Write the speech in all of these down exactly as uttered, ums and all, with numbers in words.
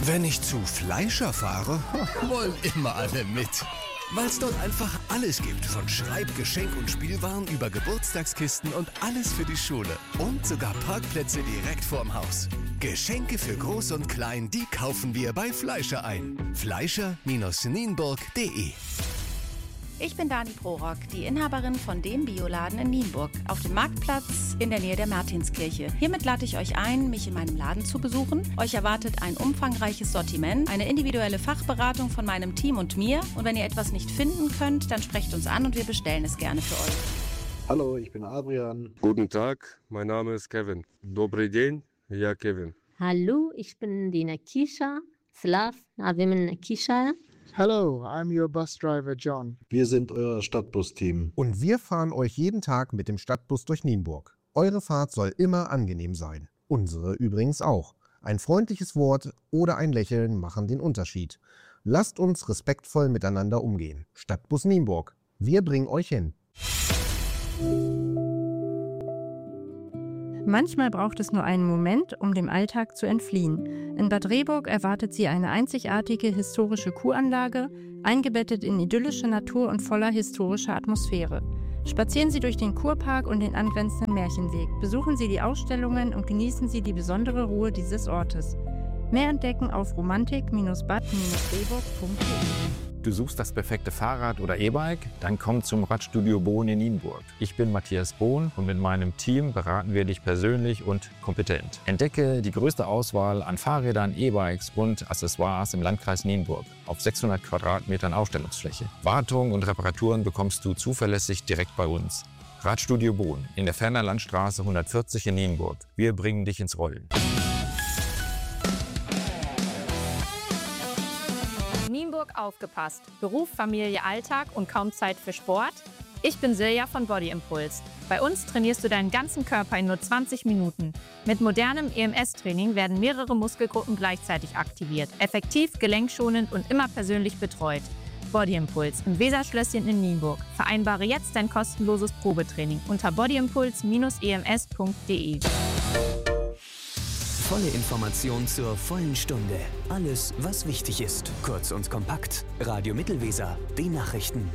Wenn ich zu Fleischer fahre, wollen immer alle mit. Weil es dort einfach alles gibt, von Schreib-, Geschenk- und Spielwaren über Geburtstagskisten und alles für die Schule. Und sogar Parkplätze direkt vorm Haus. Geschenke für Groß und Klein, die kaufen wir bei Fleischer ein. Fleischer Nienburg punkt de. Ich bin Dani Prorock, die Inhaberin von dem Bioladen in Nienburg, auf dem Marktplatz in der Nähe der Martinskirche. Hiermit lade ich euch ein, mich in meinem Laden zu besuchen. Euch erwartet ein umfangreiches Sortiment, eine individuelle Fachberatung von meinem Team und mir. Und wenn ihr etwas nicht finden könnt, dann sprecht uns an und wir bestellen es gerne für euch. Hallo, ich bin Adrian. Guten Tag, mein Name ist Kevin. Dobry dzień, ja Kevin. Hallo, ich bin die Nakisha. Slav, Avim Nakisha. Hello, I'm your bus driver John. Wir sind euer Stadtbus-Team. Und wir fahren euch jeden Tag mit dem Stadtbus durch Nienburg. Eure Fahrt soll immer angenehm sein. Unsere übrigens auch. Ein freundliches Wort oder ein Lächeln machen den Unterschied. Lasst uns respektvoll miteinander umgehen. Stadtbus Nienburg. Wir bringen euch hin. Manchmal braucht es nur einen Moment, um dem Alltag zu entfliehen. In Bad Rehburg erwartet Sie eine einzigartige historische Kuranlage, eingebettet in idyllische Natur und voller historischer Atmosphäre. Spazieren Sie durch den Kurpark und den angrenzenden Märchenweg, besuchen Sie die Ausstellungen und genießen Sie die besondere Ruhe dieses Ortes. Mehr entdecken auf romantik Bindestrich bad Bindestrich rehburg punkt de. Du suchst das perfekte Fahrrad oder E-Bike? Dann komm zum Radstudio Bohn in Nienburg. Ich bin Matthias Bohn und mit meinem Team beraten wir dich persönlich und kompetent. Entdecke die größte Auswahl an Fahrrädern, E-Bikes und Accessoires im Landkreis Nienburg auf sechshundert Quadratmetern Ausstellungsfläche. Wartung und Reparaturen bekommst du zuverlässig direkt bei uns. Radstudio Bohn in der Ferner Landstraße hundertvierzig in Nienburg. Wir bringen dich ins Rollen. Nienburg aufgepasst. Beruf, Familie, Alltag und kaum Zeit für Sport? Ich bin Silja von Body Impulse. Bei uns trainierst du deinen ganzen Körper in nur zwanzig Minuten. Mit modernem E M S-Training werden mehrere Muskelgruppen gleichzeitig aktiviert. Effektiv, gelenkschonend und immer persönlich betreut. Body Impulse im Weserschlösschen in Nienburg. Vereinbare jetzt dein kostenloses Probetraining unter bodyimpulse Bindestrich e m s punkt de. Volle Information zur vollen Stunde. Alles, was wichtig ist. Kurz und kompakt. Radio Mittelweser. Die Nachrichten.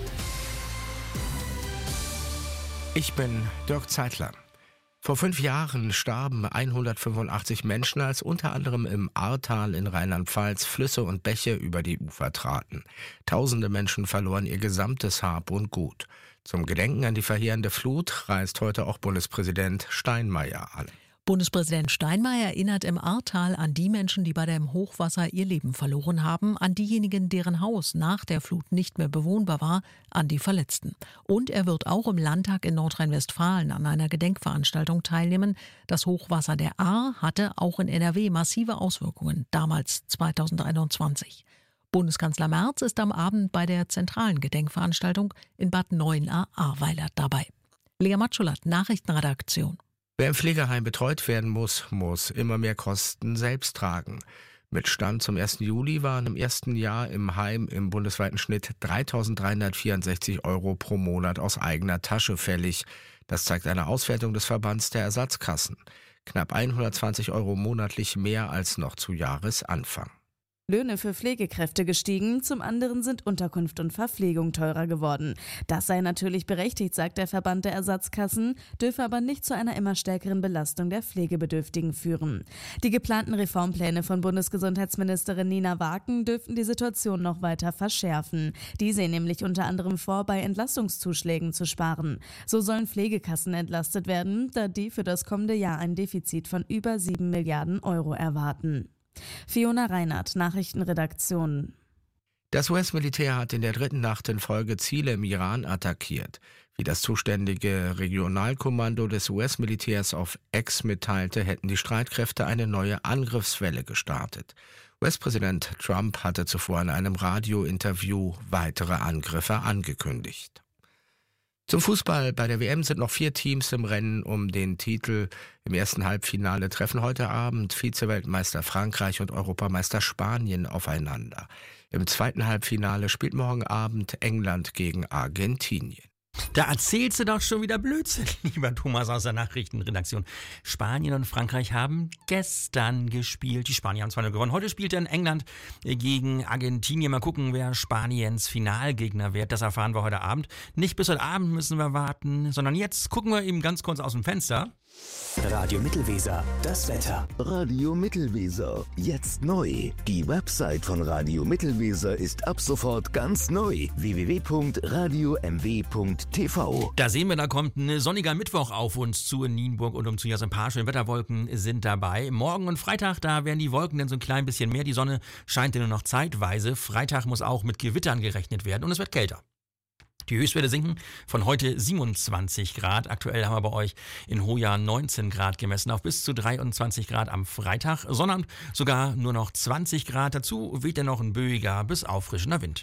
Ich bin Dirk Zeitler. Vor fünf Jahren starben hundertfünfundachtzig Menschen, als unter anderem im Ahrtal in Rheinland-Pfalz Flüsse und Bäche über die Ufer traten. Tausende Menschen verloren ihr gesamtes Hab und Gut. Zum Gedenken an die verheerende Flut reist heute auch Bundespräsident Steinmeier an. Bundespräsident Steinmeier erinnert im Ahrtal an die Menschen, die bei dem Hochwasser ihr Leben verloren haben, an diejenigen, deren Haus nach der Flut nicht mehr bewohnbar war, an die Verletzten. Und er wird auch im Landtag in Nordrhein-Westfalen an einer Gedenkveranstaltung teilnehmen. Das Hochwasser der Ahr hatte auch in N R W massive Auswirkungen, damals zweitausendeinundzwanzig. Bundeskanzler Merz ist am Abend bei der zentralen Gedenkveranstaltung in Bad Neuenahr-Ahrweiler dabei. Lea Matschulat, Nachrichtenredaktion. Wer im Pflegeheim betreut werden muss, muss immer mehr Kosten selbst tragen. Mit Stand zum ersten Juli waren im ersten Jahr im Heim im bundesweiten Schnitt dreitausenddreihundertvierundsechzig Euro pro Monat aus eigener Tasche fällig. Das zeigt eine Auswertung des Verbands der Ersatzkassen. Knapp hundertzwanzig Euro monatlich mehr als noch zu Jahresanfang. Löhne für Pflegekräfte gestiegen, zum anderen sind Unterkunft und Verpflegung teurer geworden. Das sei natürlich berechtigt, sagt der Verband der Ersatzkassen, dürfe aber nicht zu einer immer stärkeren Belastung der Pflegebedürftigen führen. Die geplanten Reformpläne von Bundesgesundheitsministerin Nina Waken dürften die Situation noch weiter verschärfen. Die sehen nämlich unter anderem vor, bei Entlastungszuschlägen zu sparen. So sollen Pflegekassen entlastet werden, da die für das kommende Jahr ein Defizit von über sieben Milliarden Euro erwarten. Fiona Reinhardt, Nachrichtenredaktion. Das U S-Militär hat in der dritten Nacht in Folge Ziele im Iran attackiert. Wie das zuständige Regionalkommando des U S-Militärs auf X mitteilte, hätten die Streitkräfte eine neue Angriffswelle gestartet. U S-Präsident Trump hatte zuvor in einem Radiointerview weitere Angriffe angekündigt. Zum Fußball. Bei der W M sind noch vier Teams im Rennen um den Titel. Im ersten Halbfinale treffen heute Abend Vize-Weltmeister Frankreich und Europameister Spanien aufeinander. Im zweiten Halbfinale spielt morgen Abend England gegen Argentinien. Da erzählst du doch schon wieder Blödsinn, lieber Thomas aus der Nachrichtenredaktion. Spanien und Frankreich haben gestern gespielt. Die Spanier haben zwei null gewonnen. Heute spielt er in England gegen Argentinien. Mal gucken, wer Spaniens Finalgegner wird. Das erfahren wir heute Abend. Nicht bis heute Abend müssen wir warten, sondern jetzt gucken wir eben ganz kurz aus dem Fenster. Radio Mittelweser, das Wetter. Radio Mittelweser, jetzt neu. Die Website von Radio Mittelweser ist ab sofort ganz neu. w w w punkt radio m w punkt t v. Da sehen wir, da kommt ein sonniger Mittwoch auf uns zu in Nienburg und umzu. Ja, so ein paar schöne Wetterwolken sind dabei. Morgen und Freitag, da werden die Wolken dann so ein klein bisschen mehr. Die Sonne scheint nur noch zeitweise. Freitag muss auch mit Gewittern gerechnet werden und es wird kälter. Die Höchstwerte sinken von heute siebenundzwanzig Grad. Aktuell haben wir bei euch in Hoya neunzehn Grad gemessen, auf bis zu dreiundzwanzig Grad am Freitag. Sonnabend sogar nur noch zwanzig Grad. Dazu weht dann noch ein böiger bis auffrischender Wind.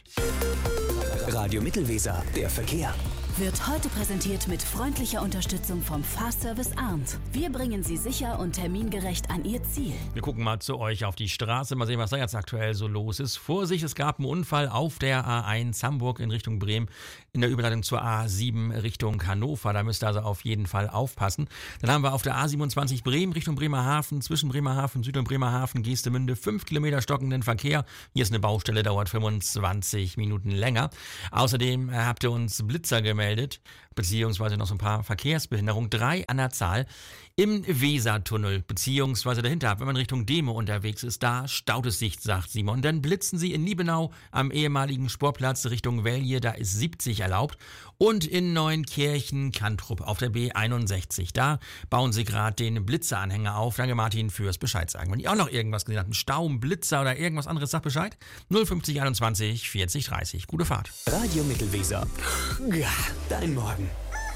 Radio Mittelweser, der Verkehr. Wird heute präsentiert mit freundlicher Unterstützung vom Fahrservice Arndt. Wir bringen Sie sicher und termingerecht an Ihr Ziel. Wir gucken mal zu euch auf die Straße, mal sehen, was da jetzt aktuell so los ist. Vorsicht, es gab einen Unfall auf der A eins Hamburg in Richtung Bremen, in der Überleitung zur A sieben Richtung Hannover. Da müsst ihr also auf jeden Fall aufpassen. Dann haben wir auf der A siebenundzwanzig Bremen Richtung Bremerhaven, zwischen Bremerhaven Süd und Bremerhaven, Geestemünde, fünf Kilometer stockenden Verkehr. Hier ist eine Baustelle, dauert fünfundzwanzig Minuten länger. Außerdem habt ihr uns Blitzer gemeldet, beziehungsweise noch so ein paar Verkehrsbehinderungen, drei an der Zahl, im Wesertunnel, beziehungsweise dahinter, wenn man Richtung Dehme unterwegs ist, da staut es sich, sagt Simon. Dann blitzen sie in Liebenau am ehemaligen Sportplatz Richtung Velje, da ist siebzig erlaubt. Und in Neunkirchen, Kantrup auf der B einundsechzig, da bauen sie gerade den Blitzeranhänger auf. Danke Martin fürs Bescheid sagen. Wenn ihr auch noch irgendwas gesehen habt, einen Stau, einen Blitzer oder irgendwas anderes, sagt Bescheid. null fünfzig einundzwanzig vierzig dreißig. Gute Fahrt. Radio Mittelweser. Ja, dein Morgen.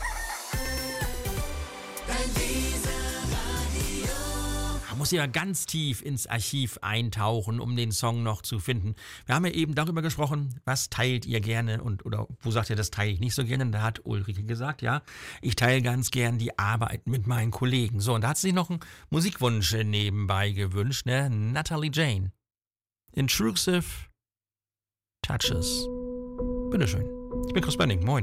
Man muss ja ganz tief ins Archiv eintauchen, um den Song noch zu finden. Wir haben ja eben darüber gesprochen, was teilt ihr gerne und oder wo sagt ihr, das teile ich nicht so gerne. Da hat Ulrike gesagt, ja, ich teile ganz gern die Arbeit mit meinen Kollegen. So, und da hat sie sich noch einen Musikwunsch nebenbei gewünscht, ne? Natalie Jane. Intrusive Touches. Bitteschön. Ich bin Chris Benning. Moin.